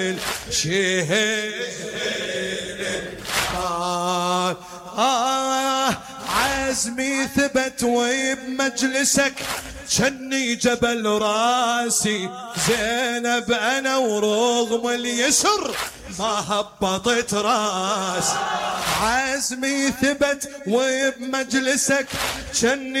عزمي ثبت وبمجلسك جني جبل راسي زينب أنا ورغم اليسر ما هبطت راس. عزمي ثبت وبمجلسك جني